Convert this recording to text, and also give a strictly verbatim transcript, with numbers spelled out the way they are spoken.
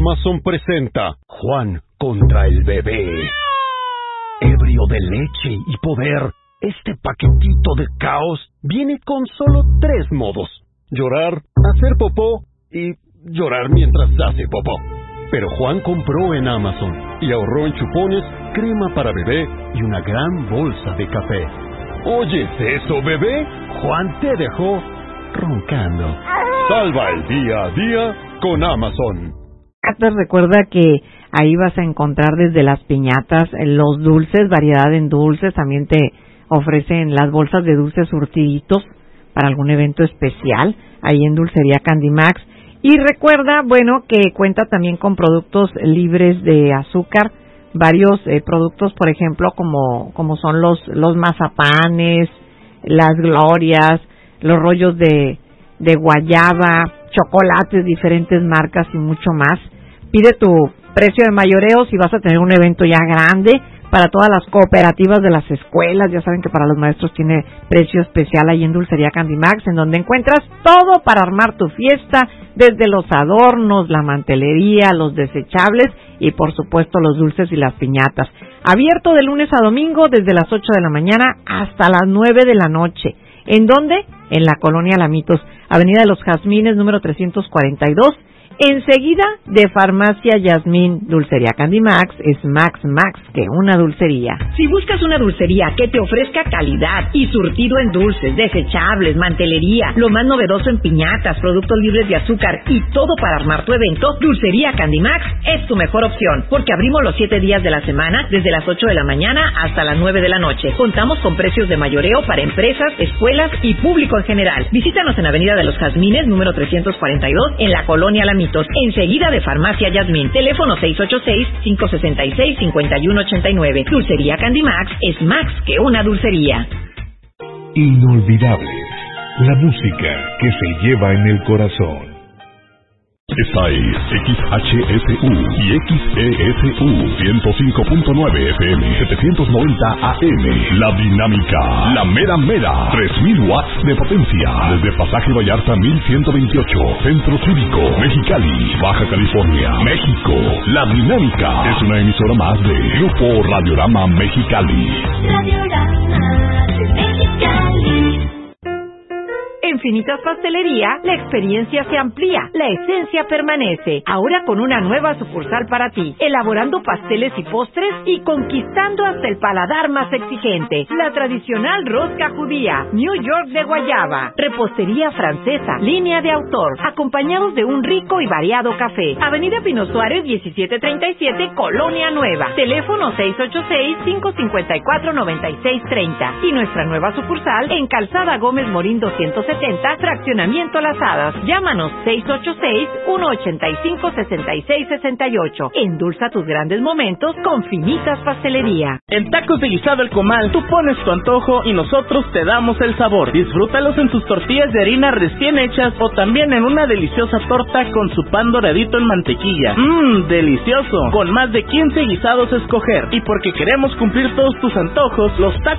Amazon presenta Juan contra el bebé. Ebrio de leche y poder, este paquetito de caos viene con solo tres modos: llorar, hacer popó y llorar mientras hace popó. Pero Juan compró en Amazon y ahorró en chupones, crema para bebé y una gran bolsa de café. ¿Oyes eso, bebé? Juan te dejó roncando. Salva el día a día con Amazon. Recuerda que ahí vas a encontrar desde las piñatas, los dulces, variedad en dulces, también te ofrecen las bolsas de dulces surtiditos para algún evento especial, ahí en Dulcería Candy Max. Y recuerda, bueno, que cuenta también con productos libres de azúcar, varios eh, productos, por ejemplo, como como son los los mazapanes, las glorias, los rollos de de guayaba, chocolates, diferentes marcas y mucho más. Pide tu precio de mayoreo si vas a tener un evento ya grande. Para todas las cooperativas de las escuelas, ya saben que para los maestros tiene precio especial ahí en Dulcería Candy Max, en donde encuentras todo para armar tu fiesta, desde los adornos, la mantelería, los desechables y por supuesto los dulces y las piñatas. Abierto de lunes a domingo desde las ocho de la mañana hasta las nueve de la noche. ¿En dónde? En la colonia Lamitos, Avenida de los Jazmines, número trescientos cuarenta y dos. Enseguida de Farmacia Yasmín. Dulcería Candy Max es Max Max que una dulcería. Si buscas una dulcería que te ofrezca calidad y surtido en dulces, desechables, mantelería, lo más novedoso en piñatas, productos libres de azúcar y todo para armar tu evento, Dulcería Candy Max es tu mejor opción, porque abrimos los siete días de la semana desde las ocho de la mañana hasta las nueve de la noche. Contamos con precios de mayoreo para empresas, escuelas y público en general. Visítanos en Avenida de los Jazmines, número trescientos cuarenta y dos, en la colonia Lamitos. Enseguida de Farmacia Yasmín. Teléfono seis ocho seis, cinco seis seis, cinco uno ocho nueve. Dulcería Candy Max es más que una dulcería. Inolvidables. La música que se lleva en el corazón. Esta es X H S U y X E S U ciento cinco punto nueve F M, setecientos noventa A M. La dinámica, la mera mera, tres mil watts de potencia. Desde Pasaje Vallarta mil ciento veintiocho, Centro Cívico, Mexicali, Baja California, México. La dinámica es una emisora más de Grupo Radiorama Mexicali. Radiorama Mexicali. En Finitas Pastelería, la experiencia se amplía, la esencia permanece. Ahora con una nueva sucursal para ti, elaborando pasteles y postres y conquistando hasta el paladar más exigente. La tradicional rosca judía, New York de guayaba, repostería francesa, línea de autor, acompañados de un rico y variado café. Avenida Pino Suárez diecisiete treinta y siete, Colonia Nueva. Teléfono seis ocho seis, cinco cinco cuatro, nueve seis tres cero. Y nuestra nueva sucursal en Calzada Gómez Morín doscientos setenta, Fraccionamiento Las Hadas. Llámanos seis ocho seis, uno ocho cinco, seis seis seis ocho. Endulza tus grandes momentos con Finitas Pastelería. En Tacos de Guisado El Comal, tú pones tu antojo y nosotros te damos el sabor. Disfrútalos en tus tortillas de harina recién hechas o también en una deliciosa torta con su pan doradito en mantequilla. Mmm, delicioso. Con más de quince guisados a escoger. Y porque queremos cumplir todos tus antojos, los tacos